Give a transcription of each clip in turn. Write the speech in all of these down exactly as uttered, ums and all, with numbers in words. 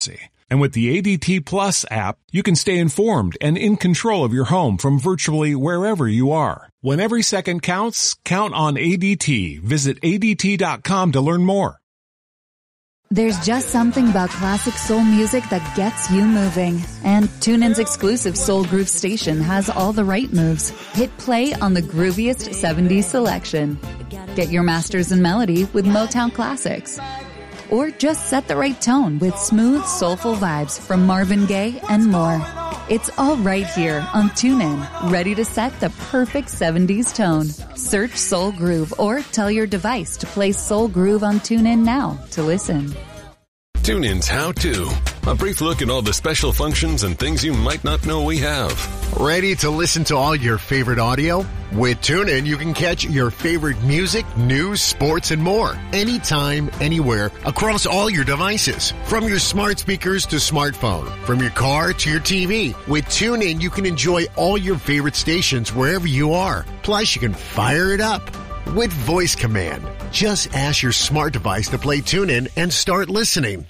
And with the A D T Plus app, you can stay informed and in control of your home from virtually wherever you are. When every second counts, count on A D T. Visit A D T dot com to learn more. There's just something about classic soul music that gets you moving. And TuneIn's exclusive Soul Groove station has all the right moves. Hit play on the grooviest seventies selection. Get your masters in melody with Motown Classics. Or just set the right tone with smooth, soulful vibes from Marvin Gaye and more. It's all right here on TuneIn, ready to set the perfect seventies tone. Search Soul Groove or tell your device to play Soul Groove on TuneIn now to listen. TuneIn's How To. A brief look at all the special functions and things you might not know we have. Ready to listen to all your favorite audio? With TuneIn, you can catch your favorite music, news, sports, and more. Anytime, anywhere, across all your devices. From your smart speakers to smartphone. From your car to your T V. With TuneIn, you can enjoy all your favorite stations wherever you are. Plus, you can fire it up with voice command. Just ask your smart device to play TuneIn and start listening.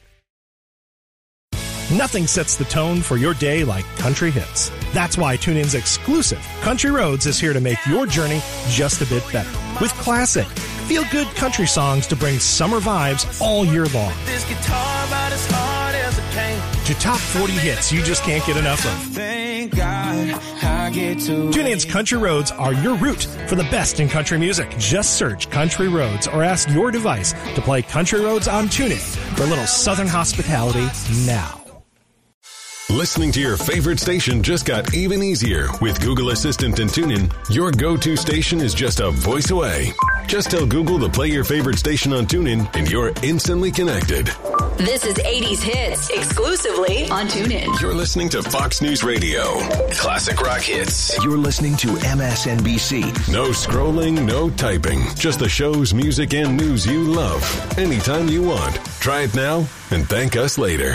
Nothing sets the tone for your day like country hits. That's why TuneIn's exclusive Country Roads is here to make your journey just a bit better. With classic, feel-good country songs to bring summer vibes all year long. This guitar about as hard as it came. To top forty hits you just can't get enough of. Thank God I get to TuneIn's Country Roads are your route for the best in country music. Just search Country Roads or ask your device to play Country Roads on TuneIn for a little southern hospitality now. Listening to your favorite station just got even easier with Google Assistant and TuneIn. Your go-to station is just a voice away. Just tell Google to play your favorite station on TuneIn and you're instantly connected. This is eighties Hits, exclusively on TuneIn. You're listening to Fox News Radio. Classic rock hits. You're listening to M S N B C. No scrolling, no typing. Just the shows, music, and news you love. Anytime you want. Try it now and thank us later.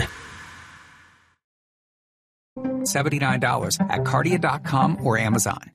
seventy-nine dollars at Cardia dot com or Amazon.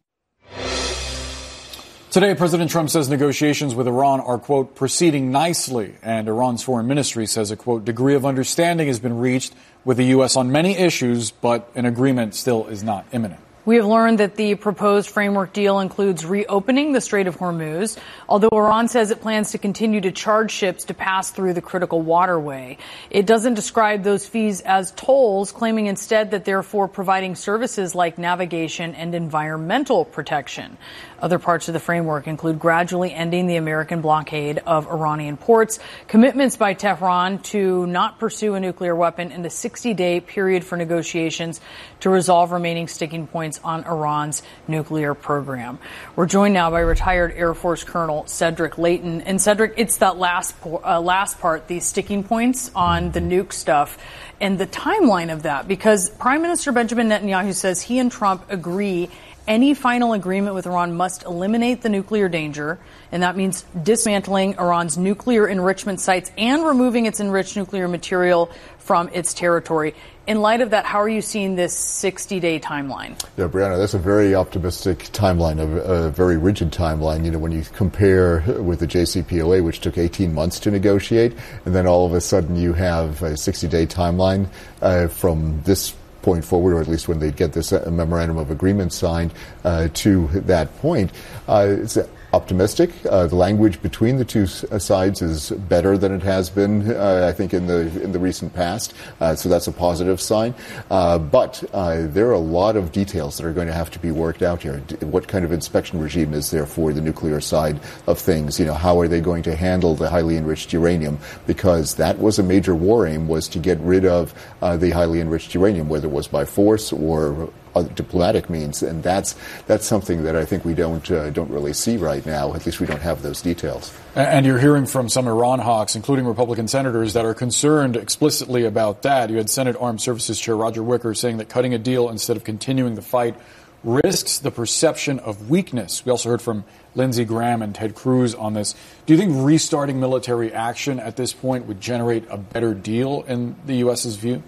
Today, President Trump says negotiations with Iran are, quote, proceeding nicely. And Iran's foreign ministry says a, quote, degree of understanding has been reached with the U S on many issues, but an agreement still is not imminent. We have learned that the proposed framework deal includes reopening the Strait of Hormuz, although Iran says it plans to continue to charge ships to pass through the critical waterway. It doesn't describe those fees as tolls, claiming instead that they're for providing services like navigation and environmental protection. Other parts of the framework include gradually ending the American blockade of Iranian ports, commitments by Tehran to not pursue a nuclear weapon, and a sixty-day period for negotiations to resolve remaining sticking points on Iran's nuclear program. We're joined now by retired Air Force Colonel Cedric Leighton. And Cedric, it's that last uh, last part, these sticking points on the nuke stuff and the timeline of that, because Prime Minister Benjamin Netanyahu says he and Trump agree any final agreement with Iran must eliminate the nuclear danger, and that means dismantling Iran's nuclear enrichment sites and removing its enriched nuclear material from its territory. In light of that, how are you seeing this sixty-day timeline? Yeah, Brianna, that's a very optimistic timeline, a, a very rigid timeline. You know, when you compare with the J C P O A, which took eighteen months to negotiate, and then all of a sudden you have a sixty-day timeline uh, from this point forward, or at least when they get this uh, memorandum of agreement signed uh, to that point. Uh, it's optimistic. Uh, the language between the two s- sides is better than it has been, uh, I think, in the in the recent past. Uh, so that's a positive sign. Uh, but uh, there are a lot of details that are going to have to be worked out here. D- what kind of inspection regime is there for the nuclear side of things? You know, how are they going to handle the highly enriched uranium? Because that was a major war aim, was to get rid of uh, the highly enriched uranium, whether it was by force or uh, diplomatic means, and that's that's something that I think we don't uh, don't really see right now. At least we don't have those details. And you're hearing from some Iran hawks, including Republican senators, that are concerned explicitly about that. You had Senate Armed Services Chair Roger Wicker saying that cutting a deal instead of continuing the fight risks the perception of weakness. We also heard from Lindsey Graham and Ted Cruz on this. Do you think restarting military action at this point would generate a better deal in the U S's view?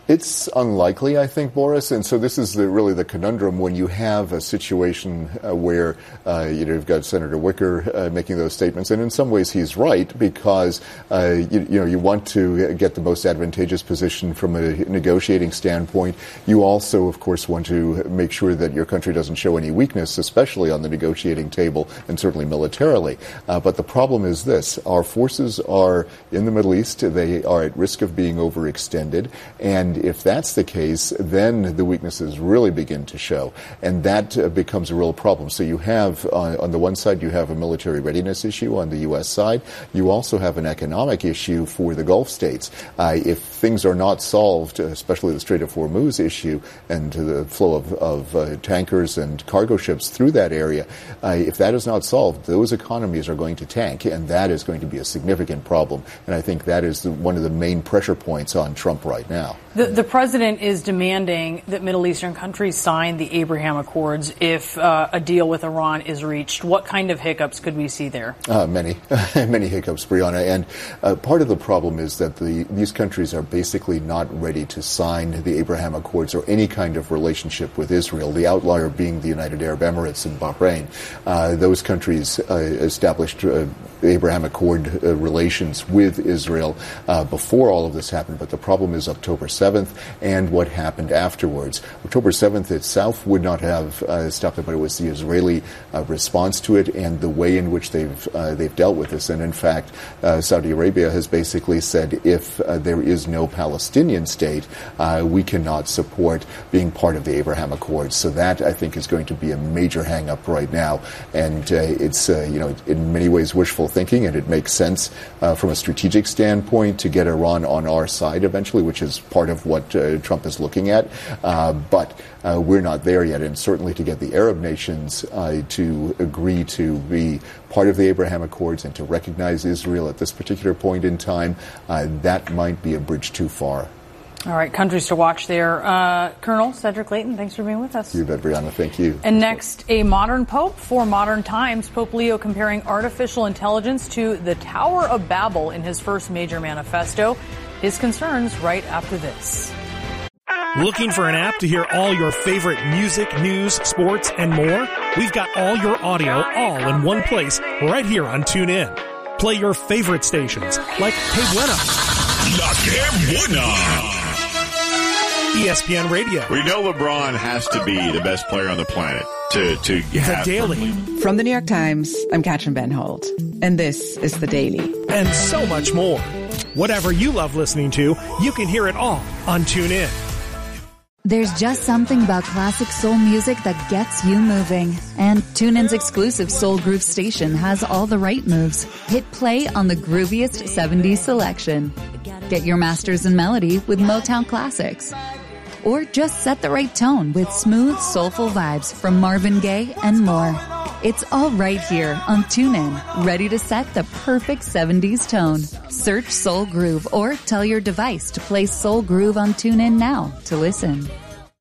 It's unlikely, I think, Boris. And so this is the, really the conundrum when you have a situation uh, where uh, you know, you've got Senator Wicker uh, making those statements. And in some ways he's right, because uh, you, you know you want to get the most advantageous position from a negotiating standpoint. You also, of course, want to make sure that your country doesn't show any weakness, especially on the negotiating table and certainly militarily. Uh, but the problem is this. Our forces are in the Middle East. They are at risk of being overextended. And if that's the case, then the weaknesses really begin to show, and that uh, becomes a real problem. So you have, uh, on the one side, you have a military readiness issue on the U S side. You also have an economic issue for the Gulf states. Uh, if things are not solved, especially the Strait of Hormuz issue and the flow of, of uh, tankers and cargo ships through that area, uh, if that is not solved, those economies are going to tank, and that is going to be a significant problem. And I think that is the, one of the main pressure points on Trump right now. The, the president is demanding that Middle Eastern countries sign the Abraham Accords if uh, a deal with Iran is reached. What kind of hiccups could we see there? Uh, many, many hiccups, Brianna. And uh, part of the problem is that the, these countries are basically not ready to sign the Abraham Accords or any kind of relationship with Israel, the outlier being the United Arab Emirates and Bahrain. Uh, those countries uh, established uh, Abraham Accord uh, relations with Israel uh, before all of this happened, but the problem is October seventh and what happened afterwards. October seventh itself would not have uh, stopped it, but it was the Israeli uh, response to it and the way in which they've uh, they've dealt with this. And in fact, uh, Saudi Arabia has basically said if uh, there is no Palestinian state, uh, we cannot support being part of the Abraham Accords. So that, I think, is going to be a major hang-up right now. And uh, it's, uh, you know, in many ways wishful thinking, and it makes sense uh, from a strategic standpoint to get Iran on our side eventually, which is part of what uh, Trump is looking at. Uh, but uh, we're not there yet, and certainly to get the Arab nations uh, to agree to be part of the Abraham Accords and to recognize Israel at this particular point in time, uh, that might be a bridge too far. All right, countries to watch there. Uh, Colonel Cedric Leighton, thanks for being with us. You bet, Brianna. Thank you. And next, a modern pope for modern times. Pope Leo comparing artificial intelligence to the Tower of Babel in his first major manifesto. His concerns right after this. Looking for an app to hear all your favorite music, news, sports, and more? We've got all your audio all in one place right here on TuneIn. Play your favorite stations like Hey Buena, La Que Buena, E S P N Radio. We know LeBron has to be the best player on the planet to, to have. The Daily. From the New York Times, I'm Katrin Ben Holt, and this is The Daily. And so much more. Whatever you love listening to, you can hear it all on TuneIn. There's just something about classic soul music that gets you moving. And TuneIn's exclusive Soul Groove station has all the right moves. Hit play on the grooviest seventies selection. Get your masters in melody with Motown classics. Or just set the right tone with smooth, soulful vibes from Marvin Gaye and more. It's all right here on TuneIn, ready to set the perfect seventies tone. Search Soul Groove or tell your device to play Soul Groove on TuneIn now to listen.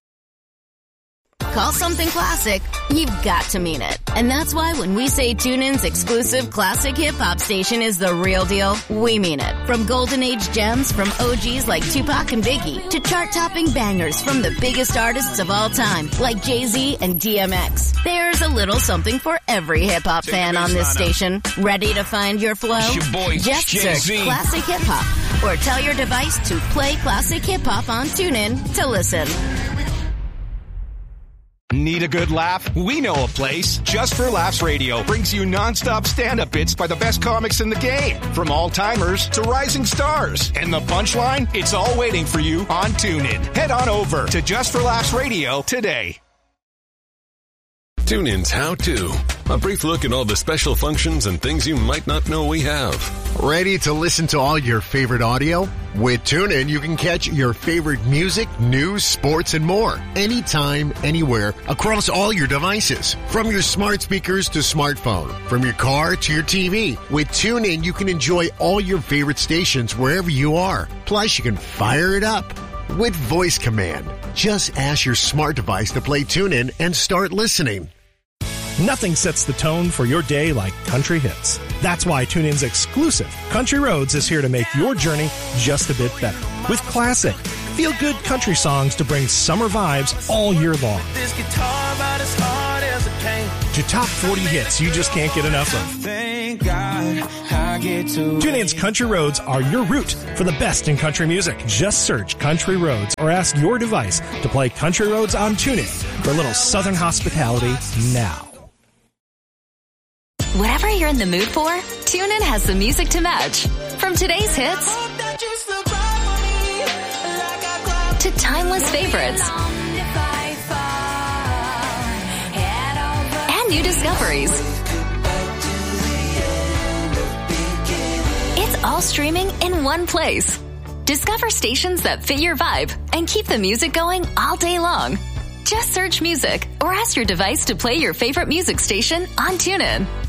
Call something classic, you've got to mean it. And that's why when we say TuneIn's exclusive classic hip-hop station is the real deal, we mean it. From golden age gems from O Gs like Tupac and Biggie to chart-topping bangers from the biggest artists of all time like Jay-Z and D M X. There's a little something for every hip-hop fan on this station. Ready to find your flow? Your boy, Just Jay-Z. search classic hip-hop or tell your device to play classic hip-hop on TuneIn to listen. Need a good laugh? We know a place. Just for Laughs Radio brings you nonstop stand-up bits by the best comics in the game. From all-timers to rising stars. And the punchline? It's all waiting for you on TuneIn. Head on over to Just for Laughs Radio today. TuneIn's How To. A brief look at all the special functions and things you might not know we have. Ready to listen to all your favorite audio? With TuneIn, you can catch your favorite music, news, sports, and more. Anytime, anywhere, across all your devices. From your smart speakers to smartphone. From your car to your T V. With TuneIn, you can enjoy all your favorite stations wherever you are. Plus, you can fire it up with voice command. Just ask your smart device to play TuneIn and start listening. Nothing sets the tone for your day like country hits. That's why TuneIn's exclusive Country Roads is here to make your journey just a bit better. With classic, Feel-good country songs to bring summer vibes all year long. This guitar about as hard as a cane. To top forty hits you just can't get enough of. Thank God I get to. TuneIn's Country Roads are your route for the best in country music. Just search Country Roads or ask your device to play Country Roads on TuneIn for a little Southern hospitality now. Whatever you're in the mood for, TuneIn has the music to match. From today's hits to timeless favorites and new discoveries. It's all streaming in one place. Discover stations that fit your vibe and keep the music going all day long. Just search music or ask your device to play your favorite music station on TuneIn.